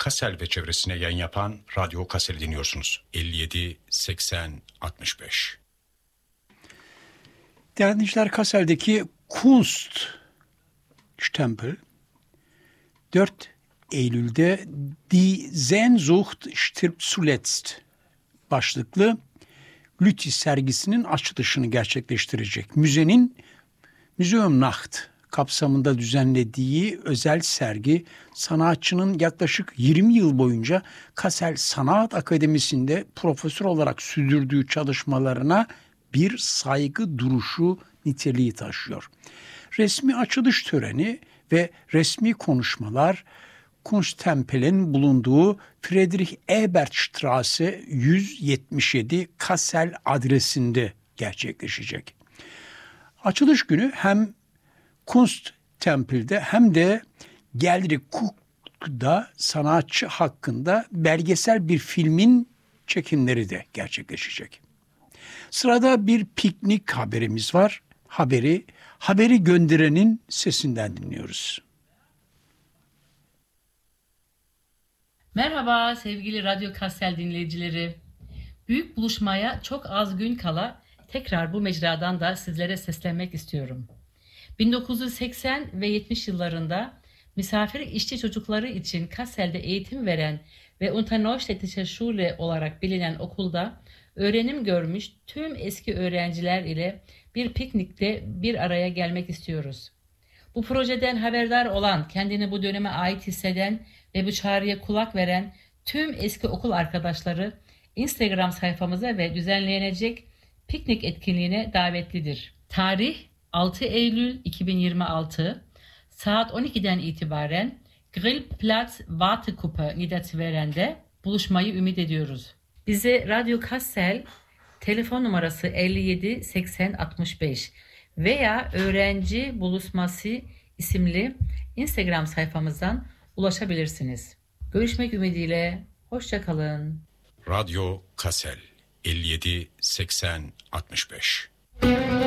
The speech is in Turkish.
Kassel ve çevresine yayın yapan Radyo Kassel'i dinliyorsunuz. 57 80 65. Değerli dinleyiciler, Kassel'deki Kunststempel 4 Eylül'de Die Sehnsucht stirbt zuletzt başlıklı Lütti sergisinin açılışını gerçekleştirecek. Müzenin Museumnacht kapsamında düzenlediği özel sergi, sanatçının yaklaşık 20 yıl boyunca Kassel Sanat Akademisi'nde profesör olarak sürdürdüğü çalışmalarına bir saygı duruşu niteliği taşıyor. Resmi açılış töreni ve resmi konuşmalar Kunsttempel'in bulunduğu Friedrich-Ebert-Straße 177 Kassel adresinde gerçekleşecek. Açılış günü hem Kunsttempel'de hem de Gallery Cook'da sanatçı hakkında belgesel bir filmin çekimleri de gerçekleşecek. Sırada bir piknik haberimiz var. Haberi gönderenin sesinden dinliyoruz. Merhaba sevgili Radyo Kassel dinleyicileri. Büyük buluşmaya çok az gün kala tekrar bu mecradan da sizlere seslenmek istiyorum. 1980 ve 70 yıllarında misafir işçi çocukları için Kassel'de eğitim veren ve Unterneustädtische Schule olarak bilinen okulda öğrenim görmüş tüm eski öğrenciler ile bir piknikte bir araya gelmek istiyoruz. Bu projeden haberdar olan, kendini bu döneme ait hisseden ve bu çağrıya kulak veren tüm eski okul arkadaşları Instagram sayfamıza ve düzenlenecek piknik etkinliğine davetlidir. Tarih 6 Eylül 2026 saat 12'den itibaren Grillplatz Wartekuppe Niederzweren'de buluşmayı ümit ediyoruz. Bize Radyo Kassel telefon numarası 57 80 65 veya Öğrenci Buluşması isimli Instagram sayfamızdan ulaşabilirsiniz. Görüşmek ümidiyle, hoşça kalın. Radyo Kassel 57 80 65.